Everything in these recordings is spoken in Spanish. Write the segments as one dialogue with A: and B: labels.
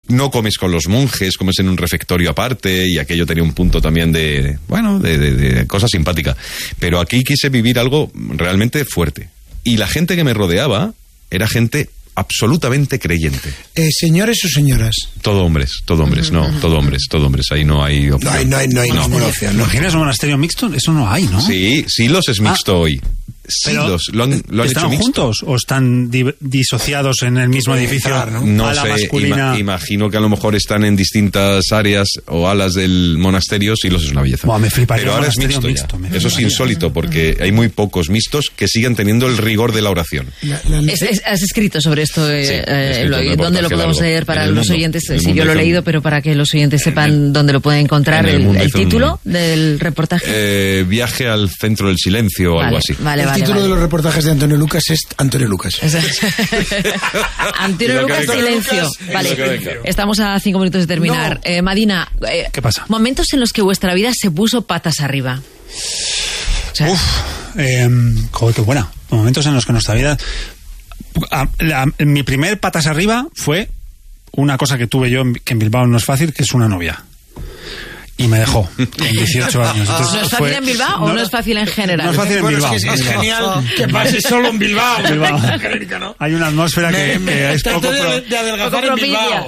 A: no comes con los monjes, comes en un refectorio aparte, y aquello tenía un punto también de cosa simpática. Pero aquí quise vivir algo realmente fuerte. Y la gente que me rodeaba era gente absolutamente creyente.
B: ¿Señores o señoras?
A: Todo hombres, todo hombres. Ahí no hay opción.
B: No hay ninguna opción.
C: ¿No imaginas un monasterio mixto? Eso no hay, ¿no?
A: Sí, Silos es mixto hoy. Silos, lo han
C: ¿están
A: hecho mixto.
C: juntos o están disociados en el mismo edificio?
A: No
C: a la
A: sé,
C: masculina.
A: imagino que a lo mejor están en distintas áreas o alas del monasterio. Silos es una belleza.
C: Buah, me fliparía.
A: Pero ahora es mixto ya. Eso es insólito, porque hay muy pocos mixtos que siguen teniendo el rigor de la oración.
D: Has escrito sobre esto, ¿dónde lo podemos leer para los oyentes? Sí, yo lo he leído, pero para que los oyentes sepan dónde lo pueden encontrar, el título del reportaje.
A: Viaje al centro del silencio o algo así.
B: El título de los reportajes de Antonio Lucas es Antonio Lucas.
D: Antonio Lucas, silencio. Vale, estamos a 5 minutos de terminar. Madina,
C: ¿qué pasa?
D: Momentos en los que vuestra vida se puso patas arriba.
C: Joder, qué buena. Momentos en los que nuestra vida... mi primer patas arriba fue una cosa que tuve yo, que en Bilbao no es fácil, que es una novia. Y me dejó con 18 años. Entonces,
D: ¿no es fácil en Bilbao o no es fácil en general?
C: No es fácil en Bilbao.
B: Es genial que pase solo en Bilbao.
C: Hay una atmósfera que es poco
B: de adelgazar en Bilbao.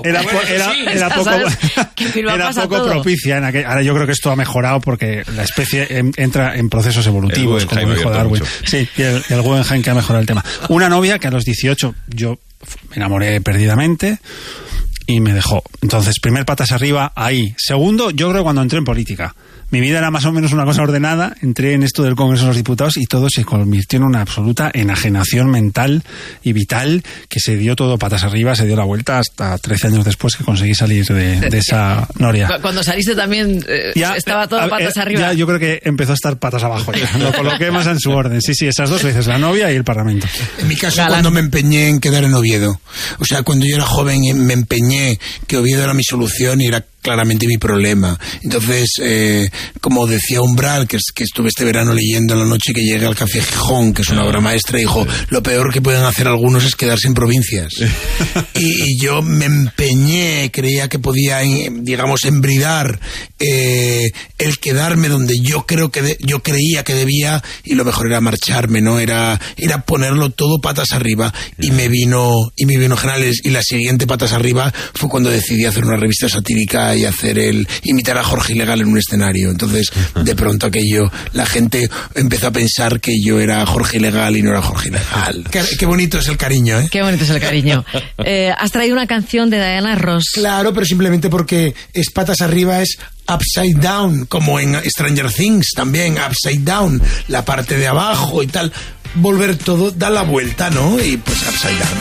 C: Era poco propicia. Ahora yo creo que esto ha mejorado porque la especie entra en procesos evolutivos, como dijo Darwin. Sí, y el Guggenheim que ha mejorado el tema. Una novia que a los 18 yo me enamoré perdidamente y me dejó. Entonces, primer patas arriba, ahí. Segundo, yo creo cuando entré en política. Mi vida era más o menos una cosa ordenada, entré en esto del Congreso de los Diputados y todo se convirtió en una absoluta enajenación mental y vital, que se dio todo patas arriba, se dio la vuelta hasta 13 años después que conseguí salir de esa noria.
D: Cuando saliste también estaba todo patas arriba.
C: Ya, yo creo que empezó a estar patas abajo. Ya. Lo coloqué más en su orden. Sí, esas dos veces, la novia y el Parlamento.
B: En mi caso, cuando me empeñé en quedar en Oviedo. O sea, cuando yo era joven me empeñé que Oviedo era mi solución y era claramente mi problema. Entonces, como decía Umbral, que estuve este verano leyendo en la noche, que llegué al Café Gijón, que es una obra maestra, dijo, lo peor que pueden hacer algunos es quedarse en provincias. y yo me empeñé, creía que podía, digamos, embridar el quedarme donde yo creía que debía, y lo mejor era marcharme, ¿no? Era ponerlo todo patas arriba, y me vino Generales, y la siguiente patas arriba fue cuando decidí hacer una revista satírica y imitar a Jorge Ilegal en un escenario. Entonces, de pronto la gente empezó a pensar que yo era Jorge Ilegal y no era Jorge Ilegal. Qué bonito es el cariño, ¿eh?
D: Qué bonito es el cariño. Has traído una canción de Diana Ross.
B: Claro, pero simplemente porque es patas arriba, es upside down, como en Stranger Things también, upside down, la parte de abajo y tal. Volver todo, da la vuelta, ¿no? Y pues upside down.